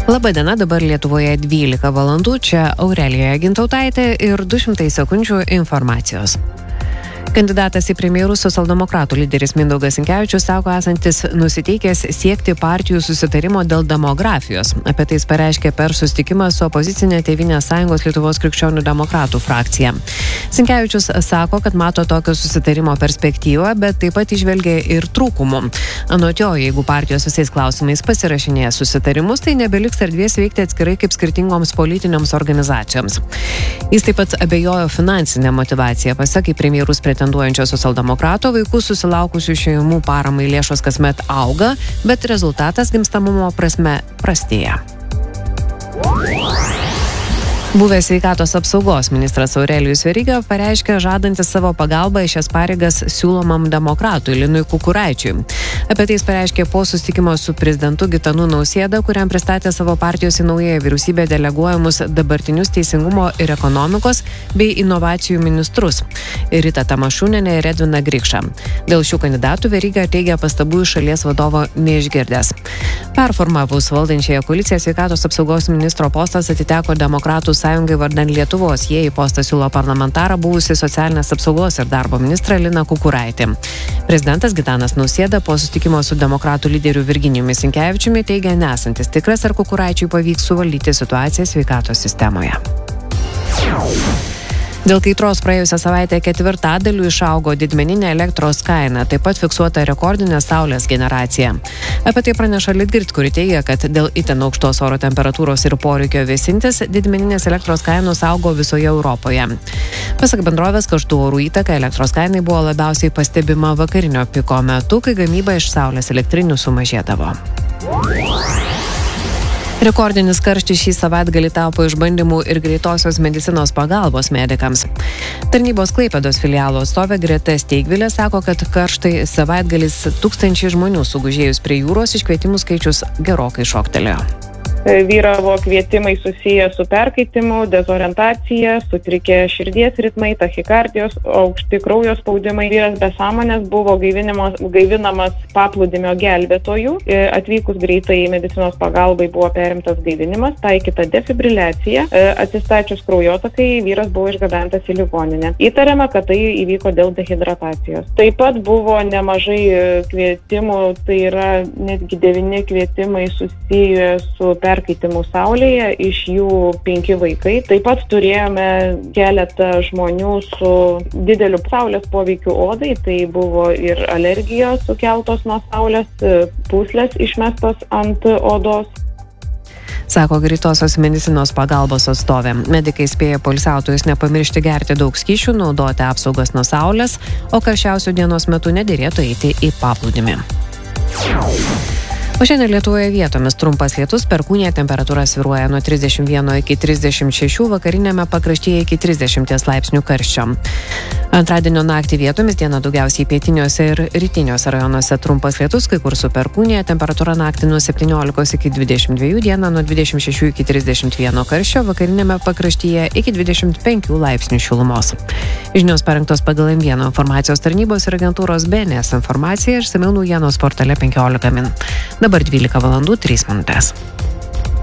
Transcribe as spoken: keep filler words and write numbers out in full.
Labadiena, dabar Lietuvoje dvylika valandų, čia Aurelija Gintautaitė ir du šimtai sekundžių informacijos. Kandidatas į premjerus socialdemokratų lyderis Mindaugas Sinkevičius sako esantis nusiteikęs siekti partijų susitarimo dėl demografijos. Apie tai jis pareiškė per susitikimą su opozicinė Tėvynės sąjungos Lietuvos krikščionių demokratų frakcija. Sinkevičius sako, kad mato tokio susitarimo perspektyvą, bet taip pat įžvelgia ir trūkumų. Anot jo, jeigu partijos visais klausimais pasirašinėja susitarimus, tai nebeliks erdvės veikti atskirai kaip skirtingoms politinėms organizacijoms. Jis taip pat abejojo finansinę motyvaciją, pasak į premjerus pretenduojančio socialdemokrato, vaikų susilaukusių šeimų paramai lėšos kasmet auga, bet rezultatas gimstamumo prasme prastėja. Buvęs sveikatos apsaugos ministras Aurelijus Veryga pareiškė žadantis savo pagalbą į šias pareigas siūlomam demokratui Linui Kukuraičiui. Apie tai jis pareiškė po susitikimo su prezidentu Gitanu Nausėda, kuriam pristatė savo partijos į naująją vyriausybę deleguojamus dabartinius teisingumo ir ekonomikos bei inovacijų ministrus Ritą Tamašunienę ir Edviną Grikšą. Dėl šių kandidatų Veryga teigia pastabų iš šalies vadovo neišgirdęs. Performavus valdančiąją koaliciją, sveikatos apsaugos ministro postas atiteko Demokratų sąjungai vardan Lietuvos. Jie į postą siūlo parlamentarą buvusį socialinės apsaugos ir darbo ministrą Liną Kukuraitį. Prezidentas Gitanas Nausėda po susitikimo su demokratų lyderiu Virginijumi Sinkevičiumi teigia nesantis tikras, ar Kukuraičiui pavyks suvaldyti situaciją sveikatos sistemoje. Dėl kaitros praėjusią savaitę ketvirtadaliu išaugo didmeninė elektros kaina, taip pat fiksuota rekordinė saulės generacija. Apie tai praneša Litgrid, kuri teigia, kad dėl itin aukštos oro temperatūros ir poreikio vėsintis didmeninės elektros kainos augo visoje Europoje. Pasak bendrovės, karštų orų įtaka elektros kainai buvo labiausiai pastebima vakarinio piko metu, kai gamyba iš saulės elektrinių sumažėdavo. Rekordinis karštis šį savaitgalį tapo išbandymų ir greitosios medicinos pagalbos medikams. Tarnybos Klaipėdos filialo atstovė Greta Steigvilė sako, kad karštai savaitgalis tūkstančiai žmonių sugužėjus prie jūros iškvietimų skaičius gerokai šoktelėjo. Vyravo kvietimai susiję su perkaitimu, dezorientacija, sutrikę širdies ritmai, tachikardijos, aukšti kraujo spaudimai. Vyras be sąmonės buvo gaivinamas paplūdimio gelbėtojų. Atvykus greitai medicinos pagalbai buvo perimtas gaivinimas, taikyta defibriliacija. Atsistačius kraujotakai vyras buvo išgabentas į ligoninę. Įtariama, kad tai įvyko dėl dehidratacijos. Taip pat buvo nemažai kvietimų, tai yra netgi devyni kvietimai susiję su perkaitimu saulėje, iš jų penki vaikai. Taip pat turėjome keletą žmonių su dideliu saulės poveikiu odai, tai buvo ir alergijos sukeltos nuo saulės, pūslės išmestos ant odos. Sako greitosios medicinos pagalbos atstovė. Medikai spėja poilsiautojus nepamiršti gerti daug skysčių, naudoti apsaugas nuo saulės, o karščiausių dienos metu nedėrėtų eiti į paplūdimį. O šiandien Lietuvoje vietomis trumpas lietus, perkūnija temperatūra svyruoja nuo trisdešimt vieno iki trisdešimt šešių, vakarinėme pakraštyje iki trisdešimties laipsnių karščio. Antradienio naktį vietomis dieną daugiausiai pietiniuose ir rytiniuose rajonuose trumpas lietus, kai kur su perkūnija, temperatūra naktį nuo septyniolikos iki dvidešimt dviejų, dieną nuo dvidešimt šešių iki trisdešimt vieno karščio, vakarinėme pakraštyje iki dvidešimt penkių laipsnių šilumos. Žinios parengtos pagal M vienas informacijos tarnybos ir agentūros B N S informacija, išsamiau naujienos portale penkiolika min. Dabar dvylika valandų trys minutės.